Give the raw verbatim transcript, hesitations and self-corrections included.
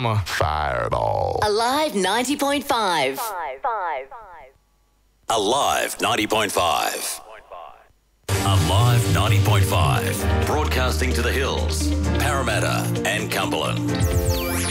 I'm a fireball. Alive ninety point five. Alive ninety point five. Alive ninety point five. Broadcasting to the hills, Parramatta and Cumberland.